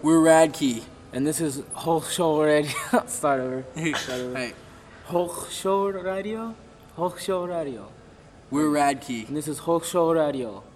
We're Radkey. And this is Whole Show Radio. Start over. Hey, Whole Show Radio? Whole Show Radio. we're Radkey. And this is Whole Show Radio.